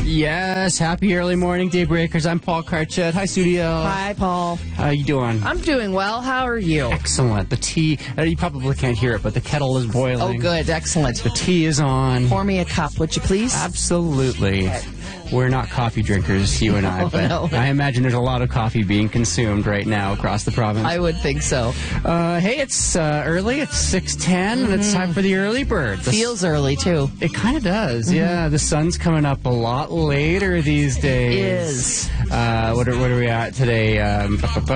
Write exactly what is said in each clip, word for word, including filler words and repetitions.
Yes, happy early morning, Daybreakers. I'm Paul Karchet. Hi, studio. Hi, Paul. How you doing? I'm doing well. How are you? Excellent. The tea, uh, you probably can't hear it, but the kettle is boiling. Oh, good. Excellent. The tea is on. Pour me a cup, would you please? Absolutely. Okay. We're not coffee drinkers, you and I, oh, but no. I imagine there's a lot of coffee being consumed right now across the province. I would think so. Uh, hey, it's uh, early. It's six ten, mm-hmm. and it's time for the early bird. The Feels early, too. It kind of does, mm-hmm. yeah. The sun's coming up a lot later these days. It is. Uh, what, are, what are we at today? Um,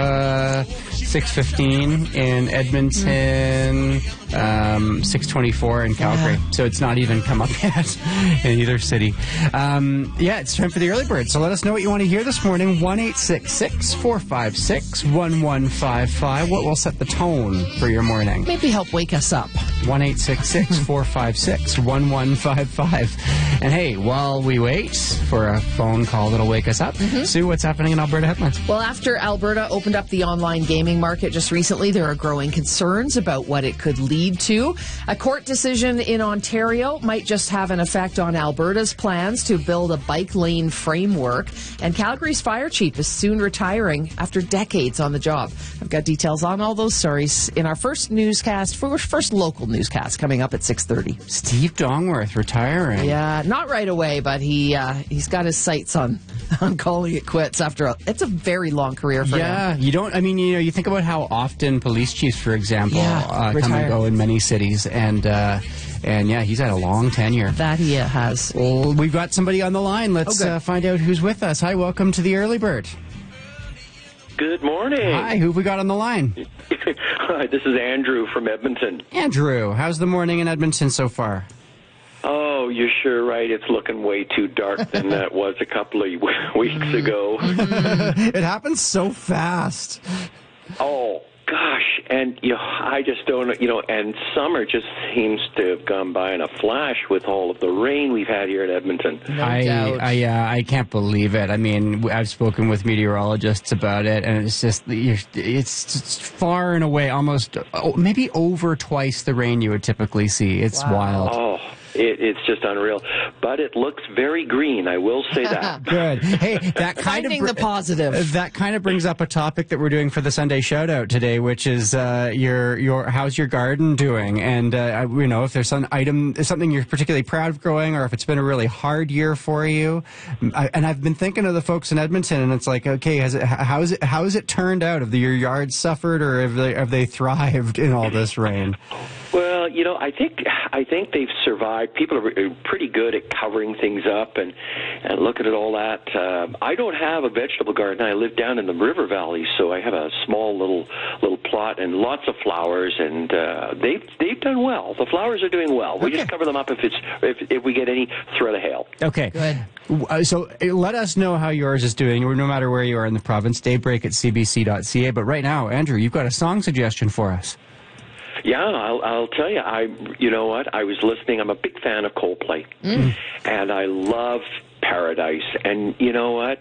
six fifteen in Edmonton, mm-hmm. um, six twenty-four in Calgary. Yeah. So it's not even come up yet in either city. Um, yeah, it's time for the early bird. So let us know what you want to hear this morning. one eight six six, four five six, one one five five. What will set the tone for your morning? Maybe help wake us up. one eight six six, four five six, one one five five. And hey, while we wait for a phone call that'll wake us up, mm-hmm. Sue, what's happening in Alberta headlines? Well, after Alberta opened up the online gaming market just recently, there are growing concerns about what it could lead to. A court decision in Ontario might just have an effect on Alberta's plans to build a bike lane framework. And Calgary's fire chief is soon retiring after decades on the job. I've got details on all those stories in our first newscast, for first local newscast coming up at six thirty. Steve Dongworth retiring. Yeah, not right away, but he uh, he's got his sights on on calling it quits after a, it's a very long career for yeah, him. Yeah, you don't. I mean, you know, you think about how often police chiefs, for example, yeah, uh, come and go in many cities, and. Uh, And, yeah, he's had a long tenure. That he has. Well, we've got somebody on the line. Let's oh, uh, find out who's with us. Hi, welcome to the Early Bird. Good morning. Hi, who have we got on the line? Hi, this is Andrew from Edmonton. Andrew, how's the morning in Edmonton so far? Oh, you're sure right. It's looking way too dark than that was a couple of weeks ago. It happens so fast. Oh, gosh. And, you know, I just don't, you know, and summer just seems to have gone by in a flash with all of the rain we've had here in Edmonton. No I, doubt. I, uh, I can't believe it. I mean, I've spoken with meteorologists about it, and it's just, it's just far and away almost, maybe over twice the rain you would typically see. It's wow. wild. Oh. It, it's just unreal, but it looks very green. I will say that. Good. Hey, that kind Finding of the positive. That kind of brings up a topic that we're doing for the Sunday shout out today, which is uh, your your how's your garden doing? And uh, you know, if there's some item, something you're particularly proud of growing, or if it's been a really hard year for you. I, and I've been thinking of the folks in Edmonton, and it's like, okay, has it how is it how has it turned out? Have your yards suffered, or have they have they thrived in all this rain? Well, you know, I think I think they've survived. People are pretty good at covering things up and, and looking at all that. Um, I don't have a vegetable garden. I live down in the river valley, so I have a small little little plot and lots of flowers, and uh, they've they've done well. The flowers are doing well. We okay. just cover them up if it's if, if we get any threat of hail. Okay. Good. So let us know how yours is doing, no matter where you are in the province. Daybreak at c b c dot c a. But right now, Andrew, you've got a song suggestion for us. Yeah, I'll, I'll tell you. I, you know what? I was listening. I'm a big fan of Coldplay, mm. and I love Paradise. And you know what?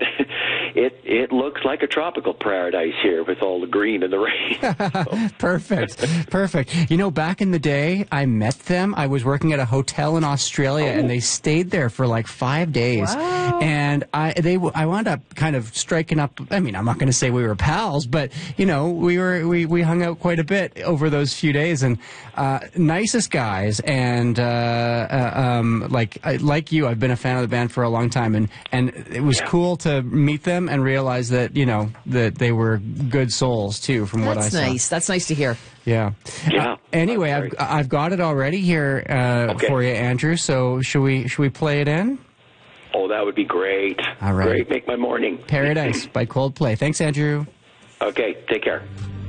It it looks like a tropical paradise here with all the green and the rain. So. Perfect, perfect. You know, back in the day, I met them. I was working at a hotel in Australia, oh. and they stayed there for like five days. Wow. And I they I wound up kind of striking up. I mean, I'm not going to say we were pals, but you know, we were we we hung out quite a bit over those few days. And uh, nicest guys, and uh, uh, um, like like you, I've been a fan of the band for a long time, and and it was yeah. cool to meet them and realize that, you know, that they were good souls too, from what I saw. That's nice. That's nice to hear. Yeah. Yeah. Uh, anyway, I've I've got it already here uh, okay. for you, Andrew. So should we should we play it in? Oh, that would be great. All right. Great. Make my morning. Paradise by Coldplay. Thanks, Andrew. Okay. Take care.